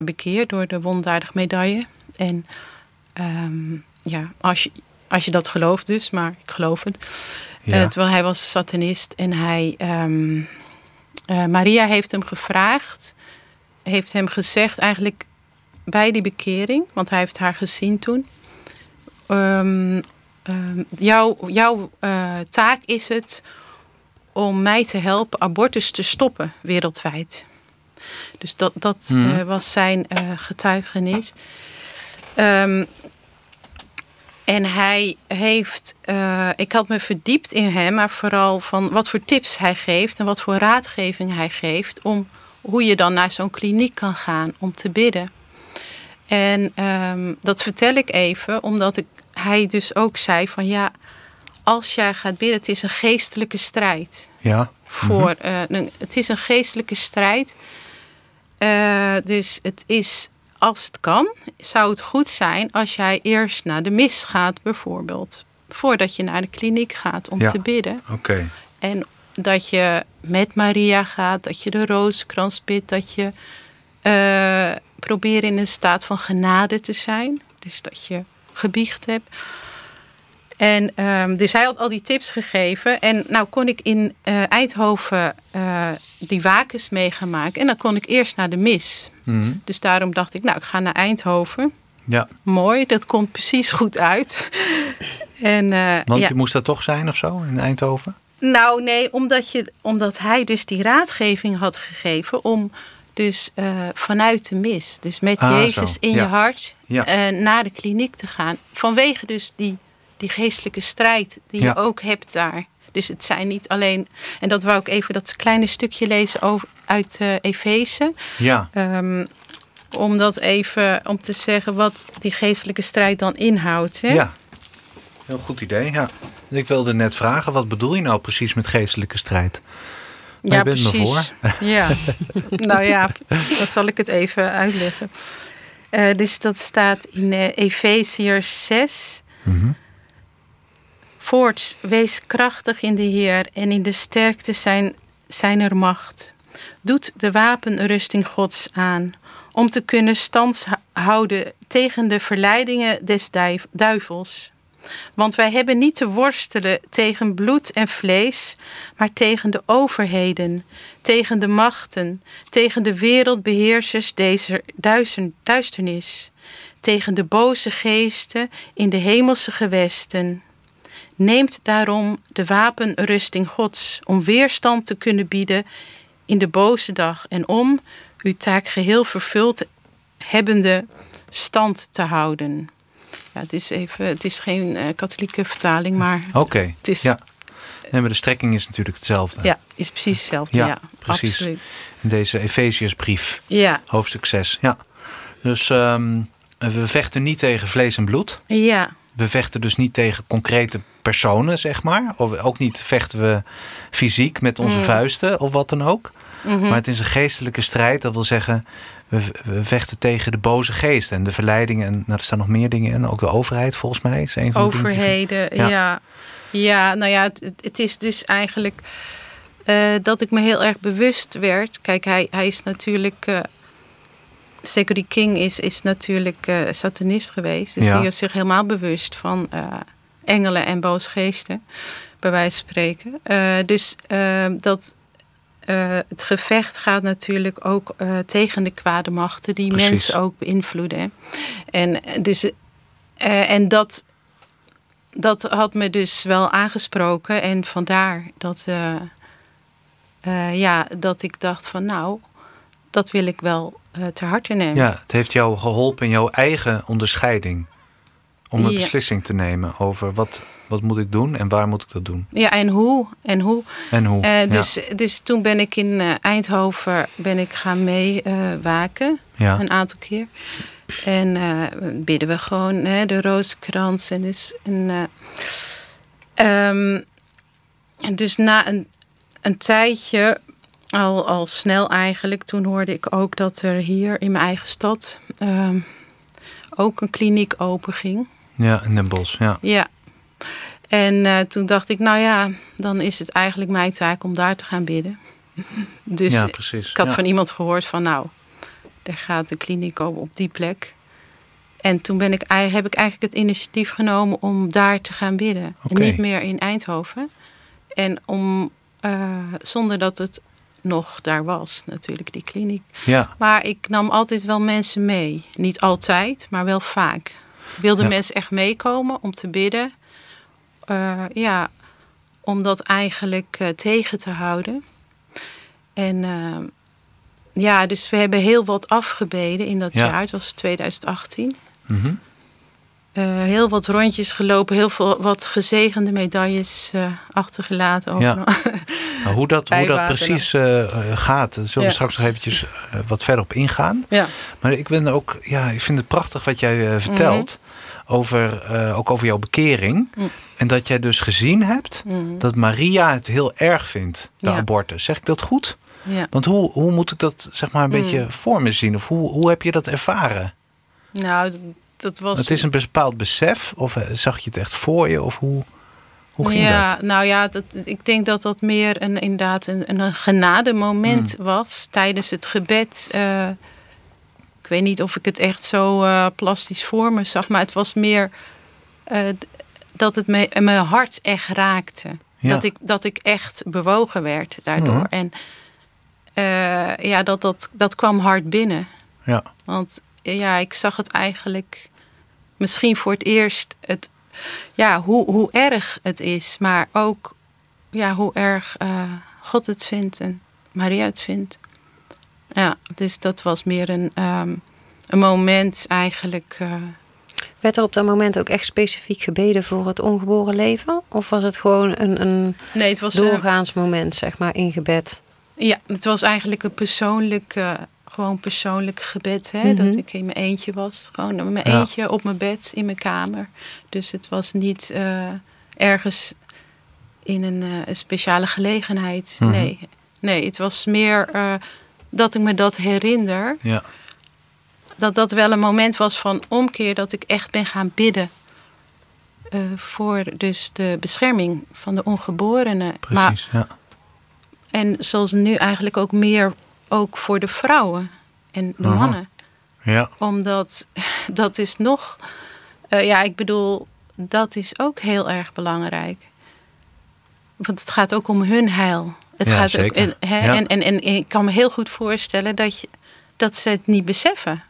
bekeerd door de wonderdadige medaille. En als je dat gelooft dus, maar ik geloof het. Ja. Terwijl hij was satanist en Maria heeft hem gezegd eigenlijk bij die bekering, want hij heeft haar gezien toen. Jouw taak is het om mij te helpen abortus te stoppen wereldwijd. Dus dat was zijn getuigenis. En hij heeft... ik had me verdiept in hem, maar vooral van wat voor tips hij geeft en wat voor raadgeving hij geeft om hoe je dan naar zo'n kliniek kan gaan om te bidden. En dat vertel ik even, omdat hij dus ook zei van ja, als jij gaat bidden, het is een geestelijke strijd. Ja. Het is een geestelijke strijd. Dus het is, als het kan, zou het goed zijn als jij eerst naar de mis gaat bijvoorbeeld. Voordat je naar de kliniek gaat om te bidden. Okay. En dat je met Maria gaat, dat je de rozenkrans bidt, dat je probeert in een staat van genade te zijn. Dus dat je gebiecht hebt. En dus hij had al die tips gegeven. En nou kon ik in Eindhoven die wakens mee gaan maken. En dan kon ik eerst naar de mis. Mm-hmm. Dus daarom dacht ik, nou, ik ga naar Eindhoven. Ja. Mooi, dat komt precies goed uit. Want je moest dat toch zijn of zo in Eindhoven? Nou, nee, omdat hij dus die raadgeving had gegeven om dus vanuit de mis, dus met Jezus in je hart, naar de kliniek te gaan. Vanwege dus die geestelijke strijd die je ook hebt daar. Dus het zijn niet alleen... En dat wou ik even dat kleine stukje lezen uit Efeze. Ja. Om te zeggen wat die geestelijke strijd dan inhoudt. Hè? Ja, heel goed idee. Ja. Ik wilde net vragen, wat bedoel je nou precies met geestelijke strijd? Maar je bent precies. me voor. Ja, nou ja, dan zal ik het even uitleggen. Dus dat staat in Efeziërs 6... Mm-hmm. Voorts, wees krachtig in de Heer en in de sterkte zijner macht. Doet de wapenrusting Gods aan, om te kunnen stand houden tegen de verleidingen des duivels. Want wij hebben niet te worstelen tegen bloed en vlees, maar tegen de overheden, tegen de machten, tegen de wereldbeheersers deze duisternis, tegen de boze geesten in de hemelse gewesten. Neemt daarom de wapenrusting Gods om weerstand te kunnen bieden in de boze dag en om uw taak geheel vervuld hebbende stand te houden. Ja, het is geen katholieke vertaling, maar Oké. Het is... Ja. Nee, maar de strekking is natuurlijk hetzelfde. Ja, is precies hetzelfde. Ja, precies. Absoluut. In deze Efeziërsbrief, hoofdstuk 6. Ja. Dus we vechten niet tegen vlees en bloed. Ja. We vechten dus niet tegen concrete personen, zeg maar. Of ook niet vechten we fysiek met onze vuisten of wat dan ook. Mm-hmm. Maar het is een geestelijke strijd. Dat wil zeggen, we vechten tegen de boze geest en de verleidingen. En er staan nog meer dingen in. Ook de overheid, volgens mij. Is een van de overheden, ja. Nou ja, het is dus eigenlijk dat ik me heel erg bewust werd. Kijk, hij is natuurlijk... Security King is natuurlijk satanist geweest. Dus die is zich helemaal bewust van engelen en boze geesten. Bij wijze van spreken. Het gevecht gaat natuurlijk ook tegen de kwade machten. Die mensen ook beïnvloeden. En dat had me dus wel aangesproken. En vandaar dat ik dacht van nou, dat wil ik wel ter harte nemen. Ja, het heeft jou geholpen in jouw eigen onderscheiding. Om een beslissing te nemen over wat moet ik doen en waar moet ik dat doen. Ja, en hoe. Dus toen ben ik in Eindhoven gaan meewaken. Een aantal keer. En bidden we gewoon de rozenkrans. Dus na een tijdje... Al snel eigenlijk. Toen hoorde ik ook dat er hier in mijn eigen stad ook een kliniek open ging. Ja, in Den Bosch, ja. Ja. En toen dacht ik, nou ja, dan is het eigenlijk mijn taak om daar te gaan bidden. Dus ja, precies. Ik had van iemand gehoord van nou, er gaat de kliniek op die plek. En toen heb ik eigenlijk het initiatief genomen om daar te gaan bidden. Okay. En niet meer in Eindhoven. En zonder dat het nog daar was, natuurlijk, die kliniek. Ja. Maar ik nam altijd wel mensen mee. Niet altijd, maar wel vaak. Ik wilde mensen echt meekomen om te bidden. Om dat eigenlijk tegen te houden. En dus we hebben heel wat afgebeden in dat jaar. Het was 2018. Mm-hmm. Heel wat rondjes gelopen. Wat gezegende medailles achtergelaten. Ja. Hoe dat precies gaat, daar zullen we straks nog eventjes wat verder op ingaan. Ja. Maar ik vind het prachtig wat jij vertelt. Ook over jouw bekering. En dat jij dus gezien hebt dat Maria het heel erg vindt, de abortus. Zeg ik dat goed? Ja. Want hoe moet ik dat zeg maar een beetje voor me zien? Of hoe heb je dat ervaren? Nou, dat was... Het is een bepaald besef? Of zag je het echt voor je? Of hoe ging dat? Nou ja, ik denk dat dat meer een genademoment was tijdens het gebed. Ik weet niet of ik het echt zo plastisch voor me zag. Maar het was meer dat het mijn hart echt raakte. Ja. Dat ik echt bewogen werd daardoor. En dat kwam hard binnen. Ja. Want ik zag het eigenlijk misschien voor het eerst hoe erg het is. Maar ook hoe erg God het vindt en Maria het vindt. Ja, dus dat was meer een moment eigenlijk. Werd er op dat moment ook echt specifiek gebeden voor het ongeboren leven? Of was het gewoon een het was doorgaans moment, zeg maar, in gebed? Ja, het was eigenlijk een persoonlijk gebed. Hè? Dat ik in mijn eentje was. Gewoon in mijn eentje op mijn bed, in mijn kamer. Dus het was niet ergens in een speciale gelegenheid. Mm-hmm. Nee, het was meer dat ik me dat herinner. Ja. Dat wel een moment was van omkeer, dat ik echt ben gaan bidden. Voor dus de bescherming van de ongeborenen. Precies, ja. En zoals nu eigenlijk ook meer ook voor de vrouwen en de mannen. Ja. Omdat dat is nog... ik bedoel, dat is ook heel erg belangrijk. Want het gaat ook om hun heil. Het gaat zeker. Ook, en ik kan me heel goed voorstellen dat ze het niet beseffen.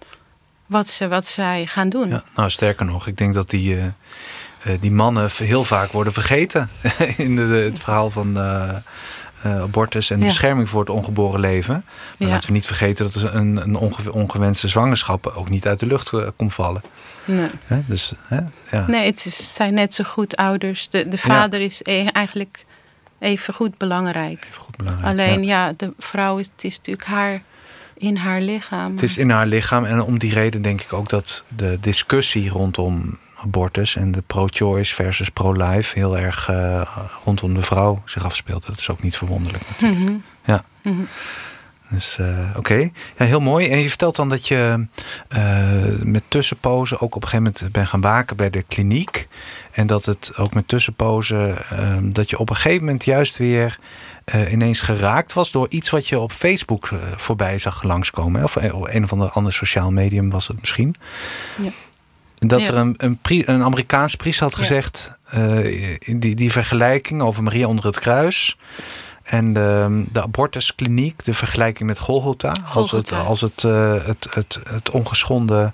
Wat zij gaan doen. Ja, nou, sterker nog, ik denk dat die mannen heel vaak worden vergeten in het verhaal van abortus en de bescherming voor het ongeboren leven. Maar laten we niet vergeten dat een ongewenste zwangerschap ook niet uit de lucht komt vallen. Nee. Dus, nee, het zijn net zo goed ouders. De vader is eigenlijk even goed belangrijk. Alleen de vrouw het is natuurlijk in haar lichaam. Het is in haar lichaam en om die reden denk ik ook dat de discussie rondom abortus en de pro-choice versus pro-life heel erg rondom de vrouw zich afspeelt. Dat is ook niet verwonderlijk natuurlijk. Mm-hmm. Ja. Mm-hmm. Dus oké. Ja, heel mooi. En je vertelt dan dat je met tussenpozen ook op een gegeven moment bent gaan waken bij de kliniek. En dat het ook met tussenpozen dat je op een gegeven moment juist weer ineens geraakt was door iets wat je op Facebook voorbij zag langskomen. Of een of ander sociaal medium was het misschien. Ja. Dat er een Amerikaans priester had gezegd, die vergelijking over Maria onder het kruis en de abortuskliniek, de vergelijking met Golgotha. Als het ongeschonden,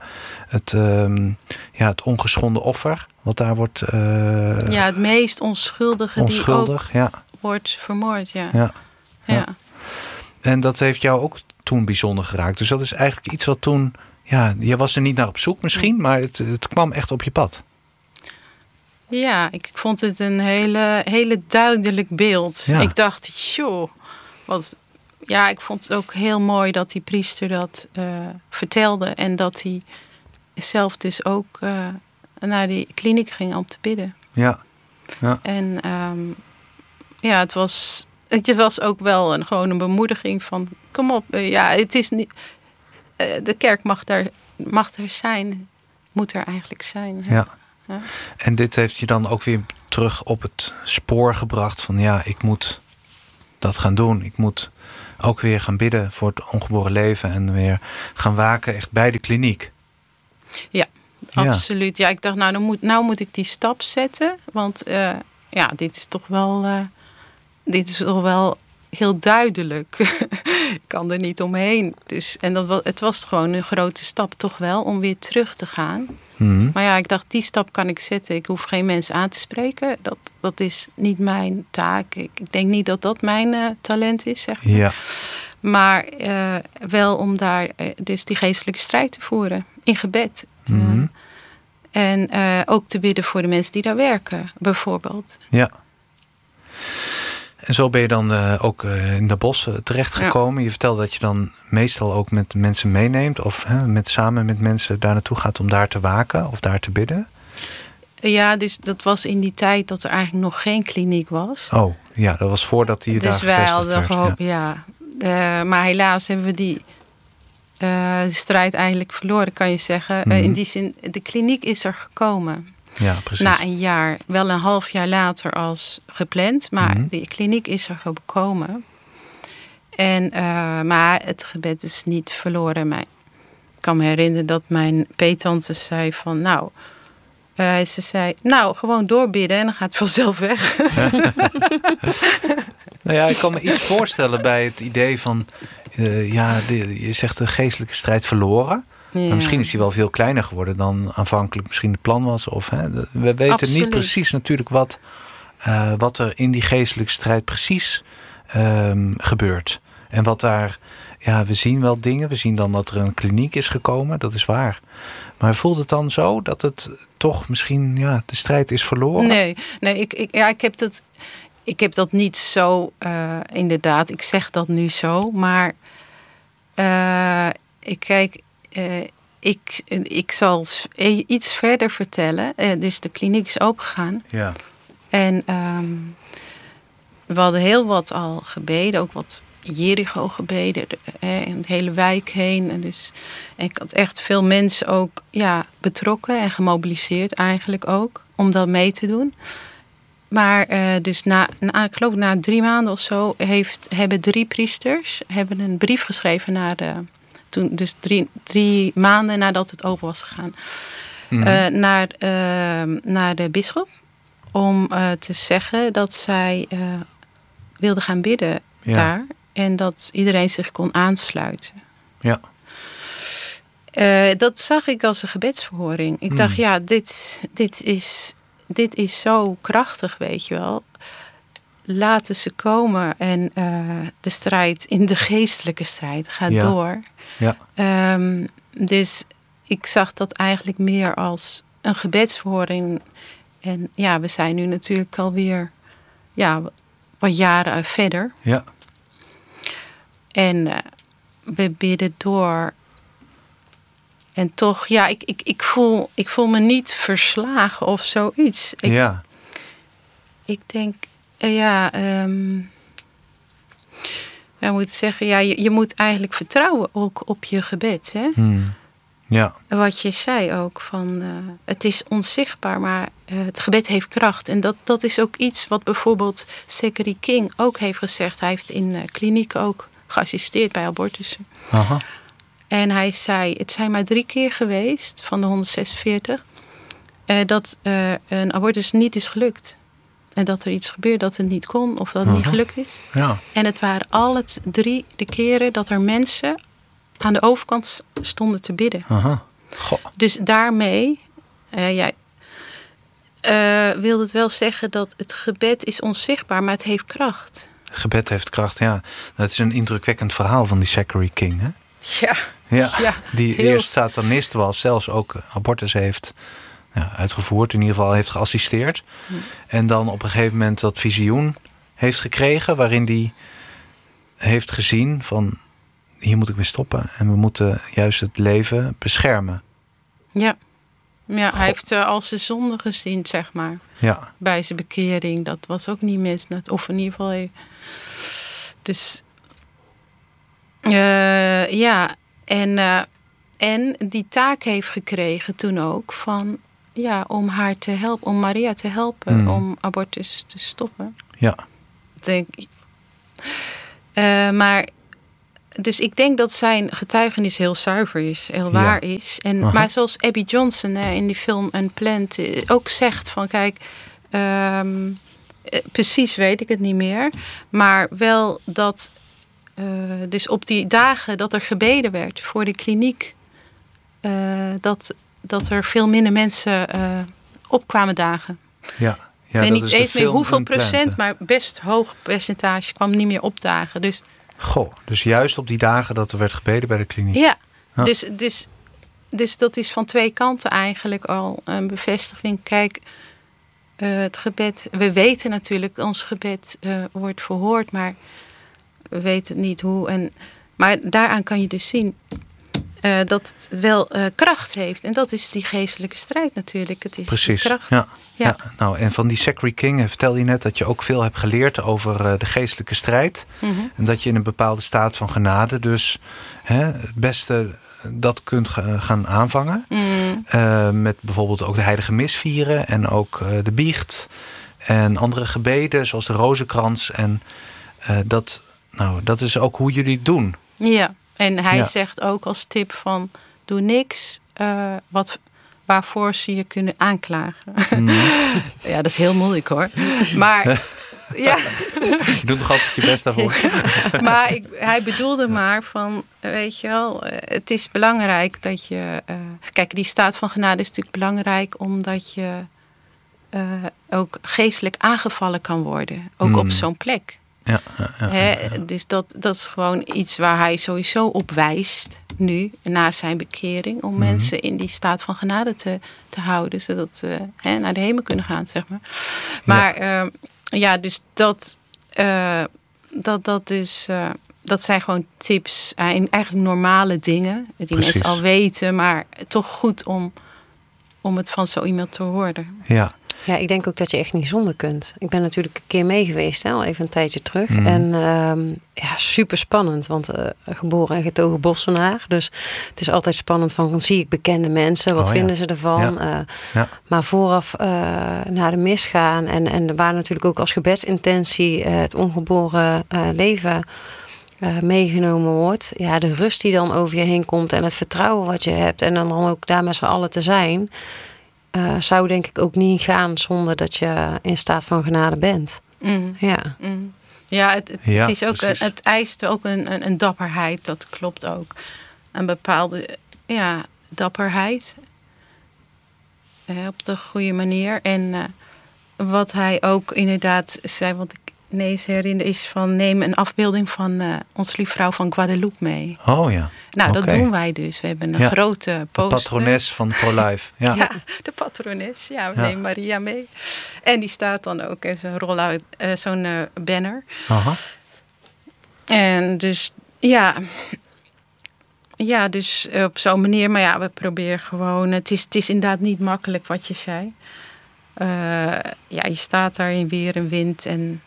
het ongeschonden offer, wat daar wordt... het meest onschuldige die ook wordt vermoord. Ja. En dat heeft jou ook toen bijzonder geraakt. Dus dat is eigenlijk iets wat toen... Ja, je was er niet naar op zoek misschien, maar het kwam echt op je pad. Ja, ik vond het een hele duidelijk beeld. Ja. Ik dacht, ik vond het ook heel mooi dat die priester dat vertelde. En dat hij zelf dus ook naar die kliniek ging om te bidden. Ja. En het was ook wel gewoon een bemoediging van, kom op, het is niet... de kerk mag er zijn, moet er eigenlijk zijn. Ja. En dit heeft je dan ook weer terug op het spoor gebracht van ik moet dat gaan doen. Ik moet ook weer gaan bidden voor het ongeboren leven. En weer gaan waken echt bij de kliniek. Ja, Ja. absoluut. Ja, ik dacht, nou moet ik die stap zetten. Want dit is toch wel heel duidelijk. Ik kan er niet omheen. Dus, en het was gewoon een grote stap toch wel om weer terug te gaan. Mhm. Maar ja, ik dacht, die stap kan ik zetten. Ik hoef geen mensen aan te spreken. Dat is niet mijn taak. Ik denk niet dat dat mijn talent is, zeg maar. Ja. Maar wel om daar dus die geestelijke strijd te voeren. In gebed. Mhm. En ook te bidden voor de mensen die daar werken, bijvoorbeeld. Ja. En zo ben je dan ook in de bossen terechtgekomen. Ja. Je vertelde dat je dan meestal ook met mensen meeneemt. Of samen met mensen daar naartoe gaat om daar te waken of daar te bidden. Ja, dus dat was in die tijd dat er eigenlijk nog geen kliniek was. Oh, ja, dat was voordat die daar gevestigd werd. Dus wij hadden gehoopt, ja. Maar helaas hebben we die strijd eigenlijk verloren, kan je zeggen. Mm-hmm. In die zin, de kliniek is er gekomen. Ja, precies. Na een jaar, wel een half jaar later als gepland. Maar de kliniek is er gekomen. Maar het gebed is niet verloren. Maar ik kan me herinneren dat mijn peetante zei van... ze zei, gewoon doorbidden en dan gaat het vanzelf weg. Nou ja, ik kan me iets voorstellen bij het idee van... je zegt de geestelijke strijd verloren... Ja. Maar misschien is die wel veel kleiner geworden dan aanvankelijk misschien het plan was. We weten Absoluut. Niet precies natuurlijk wat er in die geestelijke strijd precies gebeurt. En wat daar, we zien wel dingen. We zien dan dat er een kliniek is gekomen, dat is waar. Maar voelt het dan zo dat het toch misschien, de strijd is verloren? Nee, ik heb dat niet zo, inderdaad. Ik zeg dat nu zo, maar ik zal iets verder vertellen. Dus de kliniek is opengegaan. Ja. En we hadden heel wat al gebeden. Ook wat Jericho gebeden. In de hele wijk heen. En ik had echt veel mensen ook betrokken. En gemobiliseerd eigenlijk ook. Om dat mee te doen. Maar dus ik geloof na 3 maanden of zo... hebben 3 priesters een brief geschreven naar de... Toen, dus 3 maanden nadat het open was gegaan. Mm-hmm. Naar de bisschop. Om te zeggen dat zij wilde gaan bidden daar. En dat iedereen zich kon aansluiten. Ja. Dat zag ik als een gebedsverhoring. Ik dacht, dit is zo krachtig, weet je wel. Laten ze komen. En de strijd, in de geestelijke strijd, gaat door. Ja. Dus ik zag dat eigenlijk meer als een gebedsverhoring. En we zijn nu natuurlijk alweer wat jaren verder. Ja. En we bidden door. En toch, ik voel me niet verslagen of zoiets. Ik denk, ik moet zeggen, je moet eigenlijk vertrouwen ook op je gebed. Hè? Ja. Wat je zei ook, van het is onzichtbaar, maar het gebed heeft kracht. En dat is ook iets wat bijvoorbeeld Zachary King ook heeft gezegd. Hij heeft in klinieken ook geassisteerd bij abortussen. Aha. En hij zei, het zijn maar 3 keer geweest van de 146... dat een abortus niet is gelukt. En dat er iets gebeurt dat het niet kon of dat het niet gelukt is. Ja. En het waren alle 3 de keren dat er mensen aan de overkant stonden te bidden. Aha. Dus daarmee wilde het wel zeggen dat het gebed is onzichtbaar, maar het heeft kracht. Het gebed heeft kracht, ja. Dat is een indrukwekkend verhaal van die Zachary King, hè? Ja, die eerst satanist was, zelfs ook abortus heeft uitgevoerd, in ieder geval heeft geassisteerd. En dan op een gegeven moment dat visioen heeft gekregen, waarin hij heeft gezien van, hier moet ik mee stoppen. En we moeten juist het leven beschermen. Ja, hij heeft al zijn zonde gezien, zeg maar. Ja. Bij zijn bekering. Dat was ook niet mis. Of in ieder geval... Dus... En die taak heeft gekregen toen ook van... om haar te helpen, om Maria te helpen... om abortus te stoppen. Ja. Maar Dus ik denk dat zijn getuigenis heel zuiver is, heel waar is. Maar zoals Abby Johnson in die film Unplanned ook zegt van kijk, precies weet ik het niet meer. Maar wel dat dus op die dagen dat er gebeden werd voor de kliniek, dat er veel minder mensen opkwamen dagen. Ja. Ik weet niet eens meer hoeveel procent, maar best hoog percentage kwam niet meer opdagen. Dus, dus juist op die dagen dat er werd gebeden bij de kliniek. Ja. Dus dat is van twee kanten eigenlijk al een bevestiging. Kijk, het gebed, we weten natuurlijk, ons gebed wordt verhoord, maar we weten niet hoe. Maar daaraan kan je dus zien dat het wel kracht heeft. En dat is die geestelijke strijd natuurlijk. Het is precies, kracht. Ja. Nou, en van die Zachary King vertelde je net dat je ook veel hebt geleerd over de geestelijke strijd. Mm-hmm. En dat je in een bepaalde staat van genade dus het beste dat kunt gaan aanvangen. Mm. Met bijvoorbeeld ook de heilige mis vieren en ook de biecht. En andere gebeden zoals de rozenkrans. En dat is ook hoe jullie het doen. Ja. En hij zegt ook als tip van doe niks waarvoor ze je kunnen aanklagen. Mm. Ja, dat is heel moeilijk hoor. Maar ja. Je doet nog altijd je best daarvoor. Maar hij bedoelde maar van, weet je wel, het is belangrijk dat je... kijk, die staat van genade is natuurlijk belangrijk omdat je ook geestelijk aangevallen kan worden. Ook op zo'n plek. Ja. Dus dat is gewoon iets waar hij sowieso op wijst nu, na zijn bekering, om mensen in die staat van genade te houden, zodat ze naar de hemel kunnen gaan, zeg maar. Maar dus dat zijn gewoon tips, eigenlijk normale dingen, die mensen al weten, maar toch goed om het van zo iemand te horen. Ja. Ja, ik denk ook dat je echt niet zonder kunt. Ik ben natuurlijk een keer mee geweest, al even een tijdje terug. Mm. En super spannend, want geboren en getogen Bossenaar. Dus het is altijd spannend van, zie ik bekende mensen? Wat vinden ze ervan? Ja. Maar vooraf naar de mis gaan. En waar natuurlijk ook als gebedsintentie het ongeboren leven meegenomen wordt. Ja, de rust die dan over je heen komt en het vertrouwen wat je hebt. En dan ook daar met z'n allen te zijn. Zou denk ik ook niet gaan zonder dat je in staat van genade bent. Mm. Ja. Mm. Ja, het is ook, het eist ook een dapperheid, dat klopt ook. Een bepaalde dapperheid. Op de goede manier. En wat hij ook inderdaad zei, wat ik ineens herinner, is van neem een afbeelding van onze liefvrouw van Guadeloupe mee. Oh ja. Nou, dat doen wij dus. We hebben een grote poster. De patrones van Pro-Life. Ja. Ja, de patrones. Ja, we nemen Maria mee. En die staat dan ook in zo'n rollout, zo'n banner. Aha. En dus, dus op zo'n manier. Maar we proberen gewoon. Het is inderdaad niet makkelijk wat je zei. Je staat daar in weer en wind en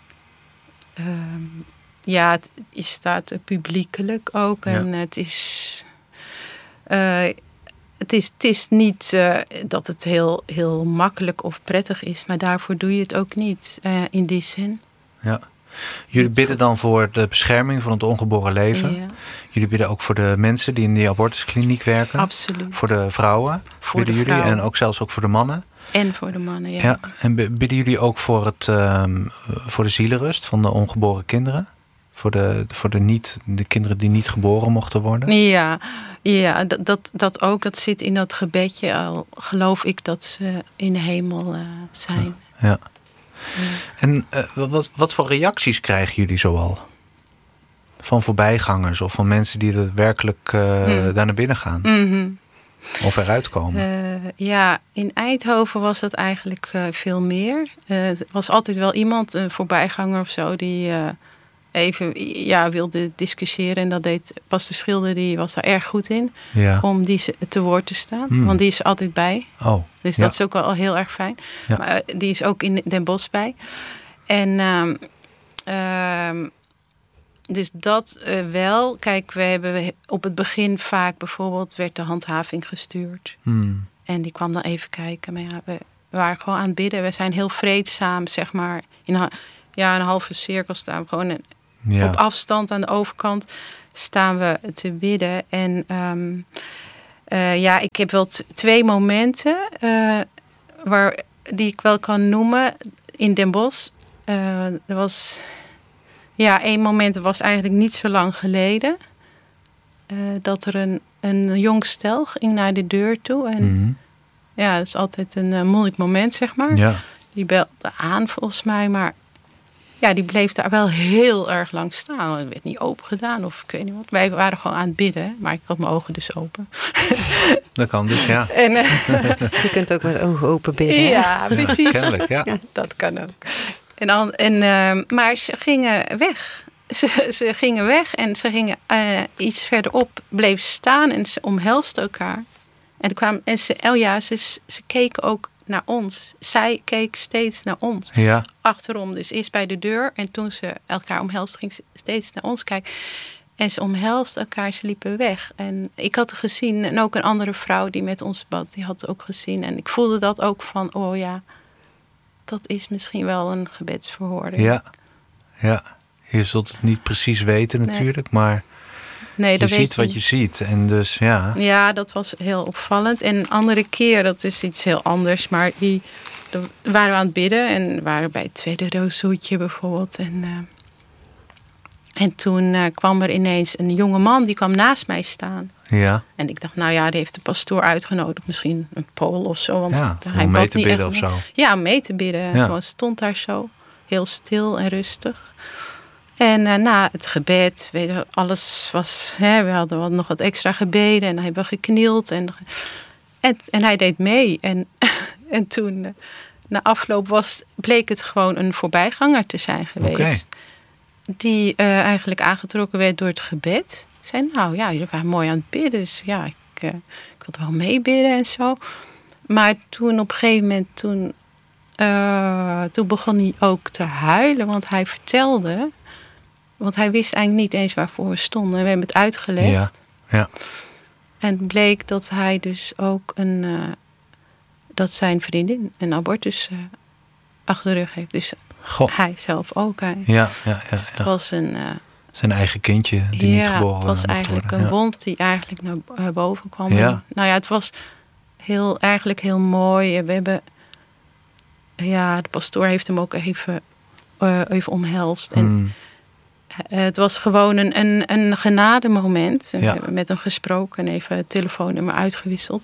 je staat publiekelijk ook. En het is niet dat het heel, heel makkelijk of prettig is. Maar daarvoor doe je het ook niet in die zin. Ja. Jullie bidden dan voor de bescherming van het ongeboren leven. Ja. Jullie bidden ook voor de mensen die in die abortuskliniek werken. Absoluut. Voor de vrouwen bidden jullie. En ook zelfs ook voor de mannen. En voor de mannen, ja. En bidden jullie ook voor de zielenrust van de ongeboren kinderen? Voor de kinderen die niet geboren mochten worden? Ja, dat ook. Dat zit in dat gebedje. Al geloof ik dat ze in de hemel zijn. Ja. En wat voor reacties krijgen jullie zoal? Van voorbijgangers of van mensen die er werkelijk daar naar binnen gaan? Mm-hmm. Of eruit komen? In Eindhoven was dat eigenlijk veel meer. Er was altijd wel iemand, een voorbijganger of zo, die even wilde discussiëren. En dat deed Pas de Schilder, die was daar erg goed in. Ja. Om die te woord te staan. Want die is er altijd bij. Oh, dus dat is ook wel heel erg fijn. Ja. Maar die is ook in Den Bosch bij. En dus dat wel. Kijk, we hebben op het begin vaak bijvoorbeeld werd de handhaving gestuurd. En die kwam dan even kijken. Maar we waren gewoon aan het bidden. We zijn heel vreedzaam, zeg maar. In een halve cirkel staan we gewoon op afstand aan de overkant. staan we te bidden. En ik heb wel 2 momenten die ik wel kan noemen in Den Bosch. Er was 1 moment, dat was eigenlijk niet zo lang geleden. Dat er een jong stel ging naar de deur toe. En dat is altijd een moeilijk moment, zeg maar. Ja. Die belde aan volgens mij, maar die bleef daar wel heel erg lang staan. Het werd niet open gedaan of ik weet niet wat. Wij waren gewoon aan het bidden, maar ik had mijn ogen dus open. Dat kan dus, ja. En, je kunt ook met ogen open bidden. Ja, precies. Kennelijk, ja. Dat kan ook. Maar ze gingen weg. Ze gingen weg en ze gingen iets verderop, bleven staan en ze omhelsten elkaar. En ze keken ook naar ons. Zij keek steeds naar ons. Ja. Achterom, dus eerst bij de deur. En toen ze elkaar omhelsten, ging ze steeds naar ons kijken. En ze omhelsten elkaar, ze liepen weg. En ik had het gezien, en ook een andere vrouw die met ons bad, die had het ook gezien. En ik voelde dat ook van, oh ja, dat is misschien wel een gebedsverhoording. Ja. Je zult het niet precies weten natuurlijk, maar nee, je ziet wat je ziet. En dus Ja, dat was heel opvallend. En een andere keer, dat is iets heel anders. Maar dan waren we aan het bidden. En we waren bij het tweede rooshoedje bijvoorbeeld. En toen kwam er ineens een jonge man. Die kwam naast mij staan. Ja. En ik dacht, die heeft de pastoor uitgenodigd. Misschien een Pool of zo. Want hij om mee te bidden of zo. Ja, om mee te bidden. Ja. Hij stond daar zo. Heel stil en rustig. En na het gebed, alles was... we hadden nog wat extra gebeden en dan hebben we geknield. En hij deed mee. En toen, na afloop, bleek het gewoon een voorbijganger te zijn geweest. Okay. Die eigenlijk aangetrokken werd door het gebed. Ik zei, jullie waren mooi aan het bidden. Dus ik wilde wel meebidden en zo. Maar toen op een gegeven moment... Toen begon hij ook te huilen, want hij vertelde... Want hij wist eigenlijk niet eens waarvoor we stonden. We hebben het uitgelegd. Ja. En het bleek dat hij dus ook dat zijn vriendin een abortus achter de rug heeft. Dus hij zelf ook. Ja. Het was zijn eigen kindje die niet geboren was. Het was eigenlijk een wond die eigenlijk naar boven kwam. Ja. Het was eigenlijk heel mooi. We hebben... de pastoor heeft hem ook even omhelst. En het was gewoon een genademoment. We hebben met hem gesproken en even het telefoonnummer uitgewisseld.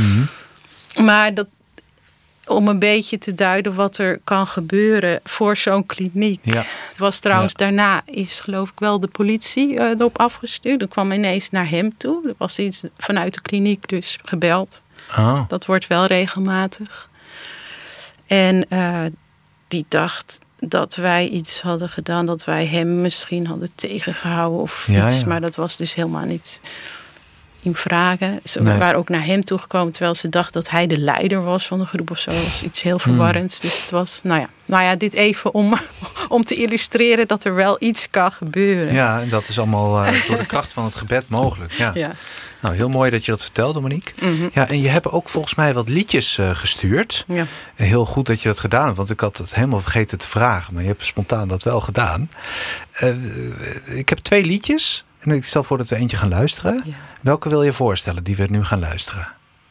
Maar om een beetje te duiden wat er kan gebeuren voor zo'n kliniek. Ja. Het was trouwens daarna is geloof ik wel de politie erop afgestuurd. Dat kwam ineens naar hem toe. Er was iets vanuit de kliniek dus gebeld. Oh. Dat wordt wel regelmatig. En die dacht dat wij iets hadden gedaan, dat wij hem misschien hadden tegengehouden of iets. Ja. Maar dat was dus helemaal niet in vragen. Ze waren ook naar hem toegekomen, terwijl ze dacht dat hij de leider was van de groep of zo. Dat was iets heel verwarrends. Dus het was, dit even om te illustreren dat er wel iets kan gebeuren. Ja, en dat is allemaal door de kracht van het gebed mogelijk. Ja. Nou, heel mooi dat je dat vertelde, Monique. Ja, en je hebt ook volgens mij wat liedjes gestuurd. Ja. Heel goed dat je dat gedaan hebt, want ik had het helemaal vergeten te vragen. Maar je hebt spontaan dat wel gedaan. Ik heb 2 liedjes. En ik stel voor dat we eentje gaan luisteren. Ja. Welke wil je voorstellen die we nu gaan luisteren?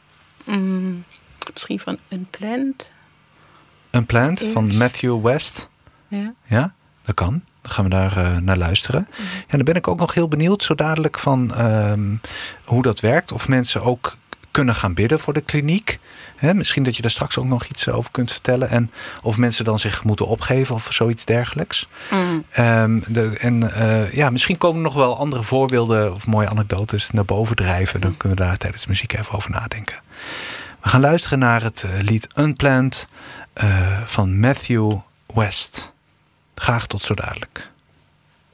Misschien van Unplanned. Unplanned van Matthew West. Ja, dat kan. Dan gaan we daar naar luisteren. Ja, dan ben ik ook nog heel benieuwd zo dadelijk van hoe dat werkt. Of mensen ook kunnen gaan bidden voor de kliniek. Misschien dat je daar straks ook nog iets over kunt vertellen. En of mensen dan zich moeten opgeven of zoiets dergelijks. Misschien komen nog wel andere voorbeelden of mooie anekdotes naar boven drijven. Dan kunnen we daar tijdens de muziek even over nadenken. We gaan luisteren naar het lied Unplanned van Matthew West. Graag tot zo dadelijk.